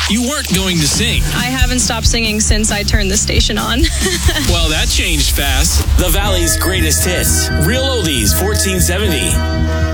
You weren't going to sing. I haven't stopped singing since I turned the station on. Well, that changed fast. The Valley's greatest hits. Real Oldies 1470.